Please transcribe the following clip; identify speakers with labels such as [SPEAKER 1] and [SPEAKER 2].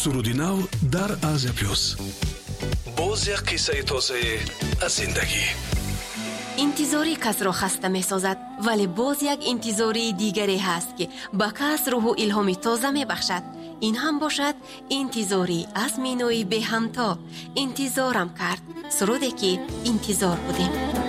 [SPEAKER 1] суруди нав дар Азия Плюс. боз як қиссаи тоза аз зиндагӣ.
[SPEAKER 2] انتظاری کس را خسته می سازد، ولی باز یک انتظاری دیگری هست که به کس روح و الهام تازه می بخشد. این هم باشد انتظاری از مینوی به همتا. انتظارم کرد، سرودی که انتظار بودیم.